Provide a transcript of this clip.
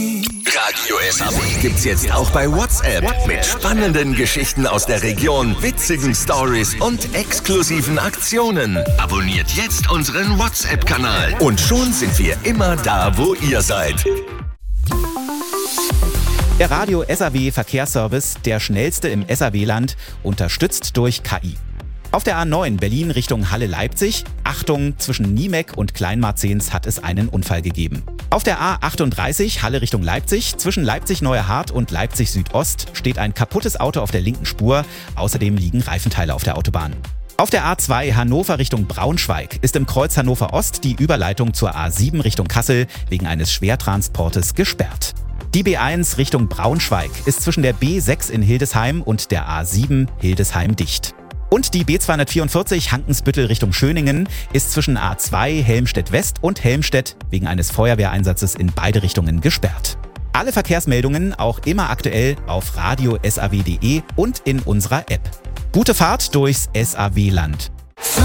Radio SAW gibt's jetzt auch bei WhatsApp. Mit spannenden Geschichten aus der Region, witzigen Stories und exklusiven Aktionen. Abonniert jetzt unseren WhatsApp-Kanal. Und schon sind wir immer da, wo ihr seid. Der Radio SAW Verkehrsservice, der schnellste im SAW-Land, unterstützt durch KI. Auf der A9 Berlin Richtung Halle-Leipzig, Achtung, zwischen Niemek und Kleinmarzens hat es einen Unfall gegeben. Auf der A38 Halle Richtung Leipzig, zwischen Leipzig-Neuerhardt und Leipzig-Südost steht ein kaputtes Auto auf der linken Spur, außerdem liegen Reifenteile auf der Autobahn. Auf der A2 Hannover Richtung Braunschweig ist im Kreuz Hannover Ost die Überleitung zur A7 Richtung Kassel wegen eines Schwertransportes gesperrt. Die B1 Richtung Braunschweig ist zwischen der B6 in Hildesheim und der A7 Hildesheim dicht. Und die B244 Hankensbüttel Richtung Schöningen ist zwischen A2 Helmstedt West und Helmstedt wegen eines Feuerwehreinsatzes in beide Richtungen gesperrt. Alle Verkehrsmeldungen auch immer aktuell auf radiosaw.de und in unserer App. Gute Fahrt durchs SAW-Land.